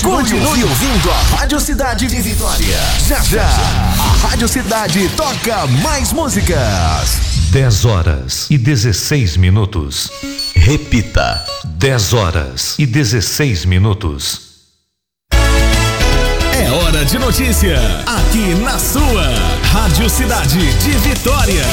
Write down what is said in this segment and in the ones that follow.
Continue ouvindo a Rádio Cidade de Vitória. Já, a Rádio Cidade toca mais músicas. 10h16. Repita. 10h16. É hora de notícia, aqui na sua Rádio Cidade de Vitória.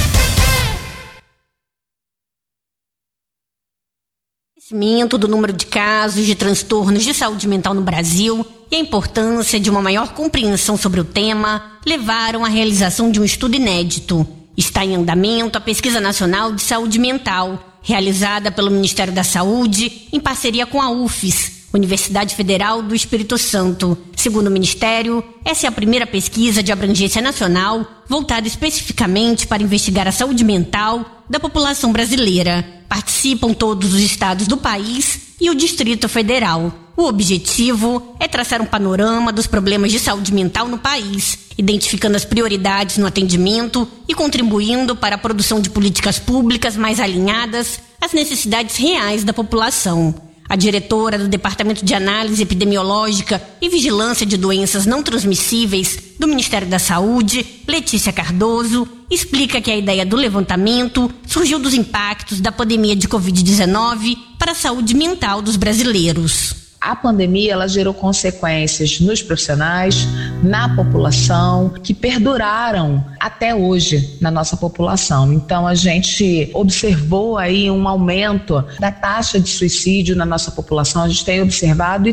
O crescimento do número de casos de transtornos de saúde mental no Brasil e a importância de uma maior compreensão sobre o tema levaram à realização de um estudo inédito. Está em andamento a Pesquisa Nacional de Saúde Mental, realizada pelo Ministério da Saúde em parceria com a UFES, Universidade Federal do Espírito Santo. Segundo o Ministério, essa é a primeira pesquisa de abrangência nacional voltada especificamente para investigar a saúde mental da população brasileira. Participam todos os estados do país e o Distrito Federal. O objetivo é traçar um panorama dos problemas de saúde mental no país, identificando as prioridades no atendimento e contribuindo para a produção de políticas públicas mais alinhadas às necessidades reais da população. A diretora do Departamento de Análise Epidemiológica e Vigilância de Doenças Não Transmissíveis do Ministério da Saúde, Letícia Cardoso, explica que a ideia do levantamento surgiu dos impactos da pandemia de Covid-19 para a saúde mental dos brasileiros. A pandemia, ela gerou consequências nos profissionais, na população, que perduraram até hoje na nossa população. Então, a gente observou aí um aumento da taxa de suicídio na nossa população. A gente tem observado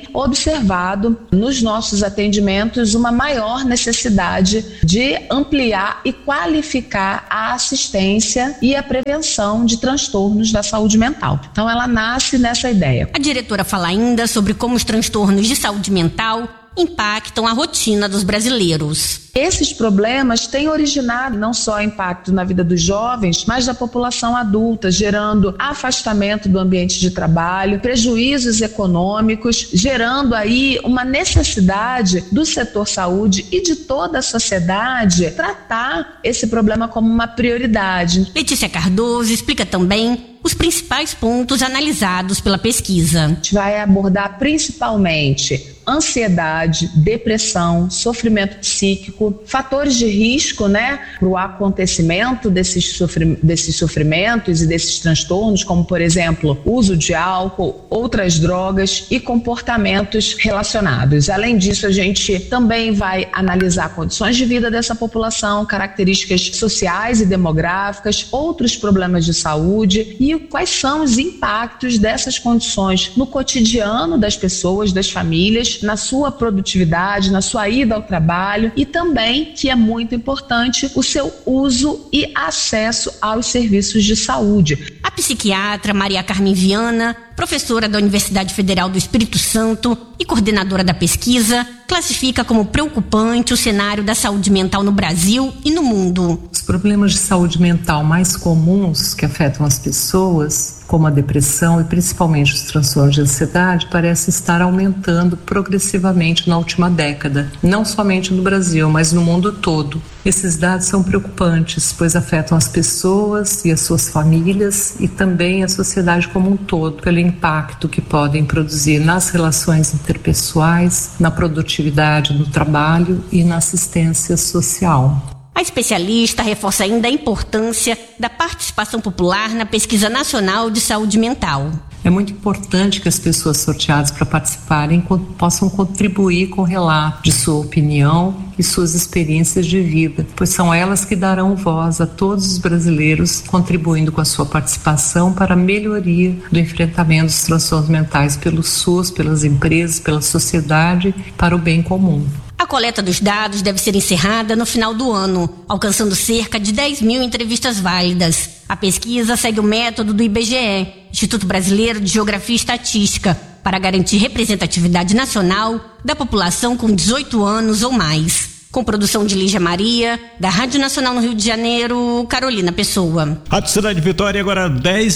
nos nossos atendimentos uma maior necessidade de ampliar e qualificar a assistência e a prevenção de transtornos da saúde mental. Então, ela nasce nessa ideia. A diretora fala ainda sobre como os transtornos de saúde mental impactam a rotina dos brasileiros. Esses problemas têm originado não só impacto na vida dos jovens, mas da população adulta, gerando afastamento do ambiente de trabalho, prejuízos econômicos, gerando aí uma necessidade do setor saúde e de toda a sociedade tratar esse problema como uma prioridade. Letícia Cardoso explica também os principais pontos analisados pela pesquisa. A gente vai abordar principalmente ansiedade, depressão, sofrimento psíquico, fatores de risco, para o acontecimento desses sofrimentos e desses transtornos, como, por exemplo, uso de álcool, outras drogas e comportamentos relacionados. Além disso, a gente também vai analisar condições de vida dessa população, características sociais e demográficas, outros problemas de saúde e quais são os impactos dessas condições no cotidiano das pessoas, das famílias, na sua produtividade, na sua ida ao trabalho e também, que é muito importante, o seu uso e acesso aos serviços de saúde. A psiquiatra Maria Carmen Viana, professora da Universidade Federal do Espírito Santo e coordenadora da pesquisa, classifica como preocupante o cenário da saúde mental no Brasil e no mundo. Os problemas de saúde mental mais comuns que afetam as pessoas, como a depressão e principalmente os transtornos de ansiedade, parecem estar aumentando progressivamente na última década, não somente no Brasil, mas no mundo todo. Esses dados são preocupantes, pois afetam as pessoas e as suas famílias e também a sociedade como um todo, pelo impacto que podem produzir nas relações interpessoais, na produtividade no trabalho e na assistência social. A especialista reforça ainda a importância da participação popular na Pesquisa Nacional de Saúde Mental. É muito importante que as pessoas sorteadas para participarem possam contribuir com o relato de sua opinião e suas experiências de vida, pois são elas que darão voz a todos os brasileiros, contribuindo com a sua participação para a melhoria do enfrentamento dos transtornos mentais pelo SUS, pelas empresas, pela sociedade, para o bem comum. A coleta dos dados deve ser encerrada no final do ano, alcançando cerca de 10 mil entrevistas válidas. A pesquisa segue o método do IBGE, Instituto Brasileiro de Geografia e Estatística, para garantir representatividade nacional da população com 18 anos ou mais. Com produção de Lígia Maria, da Rádio Nacional no Rio de Janeiro, Carolina Pessoa. Rádio Cidade de Vitória, agora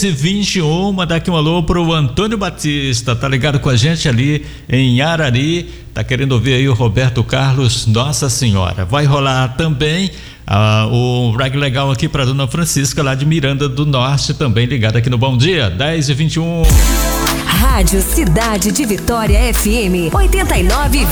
10h21, daqui um alô pro Antônio Batista, tá ligado com a gente ali em Arari, tá querendo ouvir aí o Roberto Carlos, Nossa Senhora. Vai rolar também o rag legal aqui pra Dona Francisca, lá de Miranda do Norte, também ligada aqui no Bom Dia, 10h21. Rádio Cidade de Vitória FM 89,7.